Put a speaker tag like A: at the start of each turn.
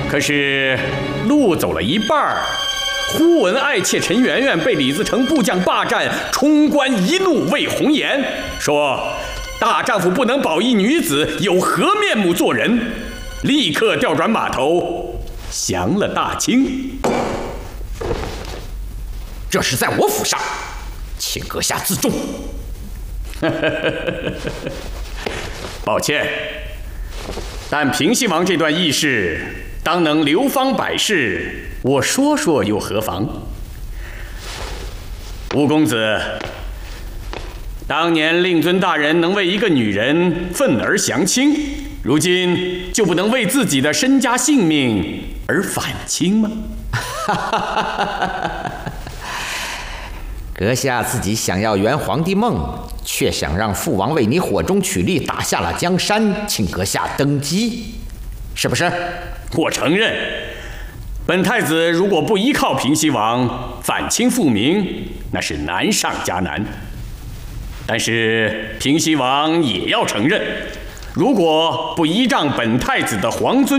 A: 可是路走了一半儿，忽闻爱妾陈圆圆被李自成部将霸占，冲冠一怒为红颜，说大丈夫不能保一女子，有何面目做人？立刻调转马头，降了大清。
B: 这是在我府上，请阁下自重。
A: 抱歉，但平西王这段轶事，当能流芳百世，我说说又何妨？吴公子，当年令尊大人能为一个女人愤而降清，如今就不能为自己的身家性命而反清吗？
B: 阁下自己想要圆皇帝梦，却想让父王为你火中取栗，打下了江山，请阁下登基，是不是？
A: 我承认，本太子如果不依靠平西王反清复明，那是难上加难。但是平西王也要承认，如果不依仗本太子的皇尊